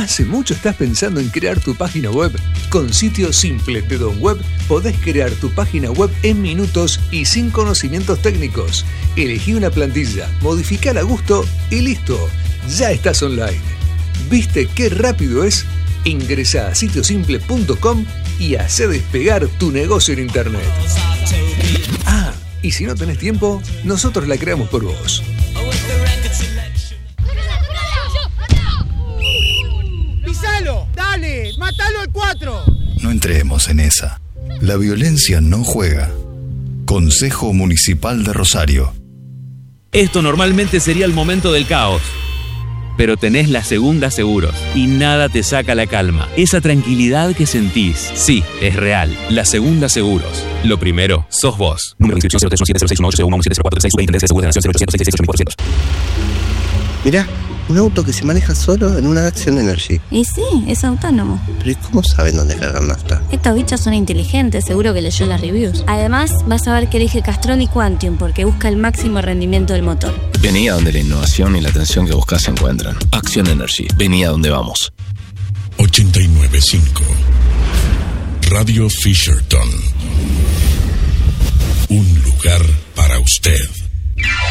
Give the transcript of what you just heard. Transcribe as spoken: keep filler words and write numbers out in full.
¿Hace mucho estás pensando en crear tu página web? Con Sitios Simples de Don Web podés crear tu página web en minutos y sin conocimientos técnicos. Elegí una plantilla, modificala a gusto y listo. Ya estás online. ¿Viste qué rápido es? Ingresá a sitio simple punto com y hacé despegar tu negocio en internet. Ah, y si no tenés tiempo, nosotros la creamos por vos. ¡Pisalo! ¡Dale! ¡Mátalo al cuatro! No entremos en esa. La violencia no juega. Consejo Municipal de Rosario. Esto normalmente sería el momento del caos. Pero tenés la Segunda Seguros y nada te saca la calma. Esa tranquilidad que sentís, sí, es real. La Segunda Seguros. Lo primero, sos vos. Número de inscripción cero tres uno siete cero seis uno ocho cero uno uno siete cero cuatro seis. Superintendencia de Seguros de la Nación cero ochocientos sesenta y seis ocho mil cuatrocientos. Mirá, un auto que se maneja solo en una Action Energy. Y sí, es autónomo. Pero ¿y cómo saben dónde cargar nafta? Estos bichos son inteligentes, seguro que leyó las reviews. Además, vas a ver que elige Castrol y Quantium porque busca el máximo rendimiento del motor. Vení a donde la innovación y la atención que buscas se encuentran. Action Energy. Vení a donde vamos. ochenta y nueve punto cinco Radio Fisherton. Un lugar para usted.